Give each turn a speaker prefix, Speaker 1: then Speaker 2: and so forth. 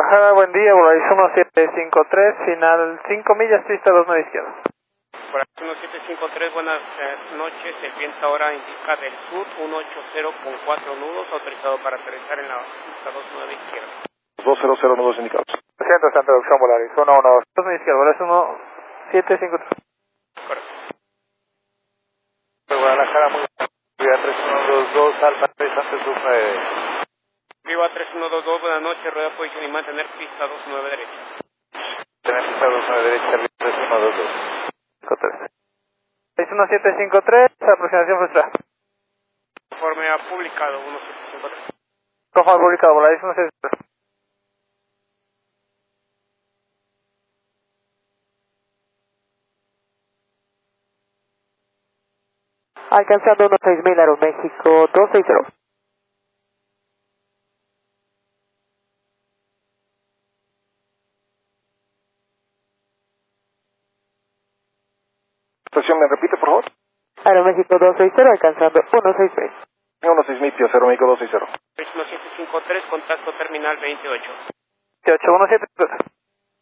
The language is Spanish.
Speaker 1: Guadalajara, buen día, Volaris 1753, final 5 millas, pista 29 izquierda.
Speaker 2: Volaris 1753, buenas noches, el viento ahora indica del sur, 180 con 4 nudos, autorizado para aterrizar en la pista 29 izquierda.
Speaker 3: 200 nudos indicados.
Speaker 1: Siento, Santa Producción Volaris 112, 29 izquierda, Volaris 1753.
Speaker 2: Correcto.
Speaker 3: Guadalajara, muy bien, 3122, Alfa 3 antes 29.
Speaker 2: Viva 3122, buenas noches, rueda posición y mantener pista 29 derecha.
Speaker 3: Tener pista 29 derecha, 3122.
Speaker 1: 1753, aproximación frustrada.
Speaker 2: Conforme ha publicado 1753.
Speaker 1: Conforme publicado, Volaris 1753. Alcanzando 16.000 Aeroméxico 260.
Speaker 3: Estación, ¿me repite, por favor?
Speaker 1: Aeroméxico 260, alcanzando 163.
Speaker 3: 16000, tío, Aeroméxico 260.
Speaker 2: 1753, contacto terminal 28.
Speaker 1: 1753.